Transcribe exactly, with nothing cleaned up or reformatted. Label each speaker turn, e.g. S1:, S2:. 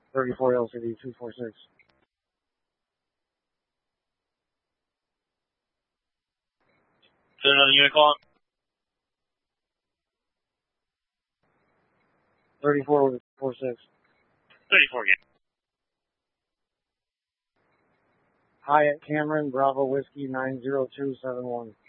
S1: thirty-four L C D two four six.
S2: Is there another unit call?
S1: thirty-four with a two four six.
S2: thirty-four again.
S1: Hyatt Cameron, Bravo Whiskey nine zero two seven one.